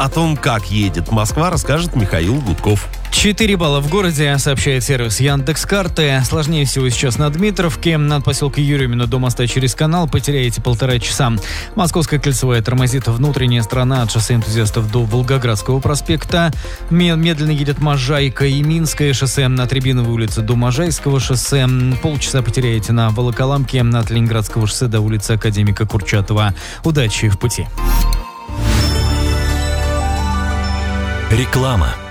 О том, как едет Москва, расскажет Михаил Гудков. 4 балла в городе, сообщает сервис Яндекс.Карты. Сложнее всего сейчас на Дмитровке. От поселка Юрьевна до моста через канал потеряете 1,5 часа. Московская кольцевая тормозит внутренняя сторона от шоссе Энтузиастов до Волгоградского проспекта. Медленно едет Можайка и Минское шоссе от Рябиновой улицы до Можайского шоссе. Полчаса потеряете на Волоколамке от Ленинградского шоссе до улицы Академика Курчатова. Удачи в пути. Реклама.